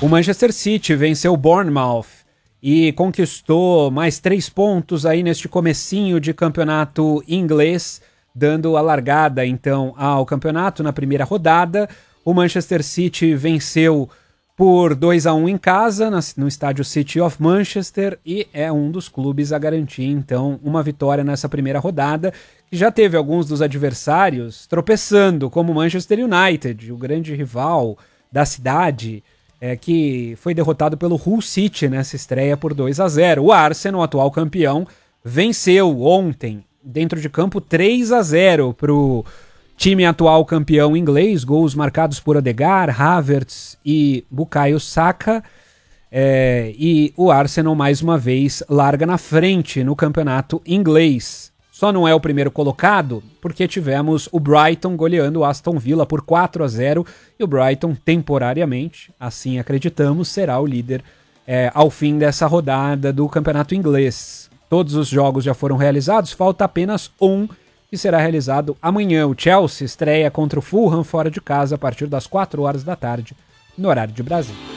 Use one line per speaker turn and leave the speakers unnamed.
O Manchester City venceu o Bournemouth e conquistou mais 3 pontos aí neste comecinho de campeonato inglês, dando a largada então ao campeonato na primeira rodada. O Manchester City venceu por 2-1 em casa, no estádio City of Manchester, e é um dos clubes a garantir, então, uma vitória nessa primeira rodada, que já teve alguns dos adversários tropeçando, como o Manchester United, o grande rival da cidade, que foi derrotado pelo Hull City nessa estreia por 2-0. O Arsenal, atual campeão, venceu ontem, dentro de campo, 3-0 para o time atual campeão inglês, gols marcados por Odegaard, Havertz e Bukayo Saka, e o Arsenal mais uma vez larga na frente no campeonato inglês. Só não é o primeiro colocado porque tivemos o Brighton goleando o Aston Villa por 4-0 e o Brighton temporariamente, assim acreditamos, será o líder ao fim dessa rodada do campeonato inglês. Todos os jogos já foram realizados, falta apenas um, que será realizado amanhã. O Chelsea estreia contra o Fulham fora de casa a partir das 4 horas da tarde, no horário de Brasília.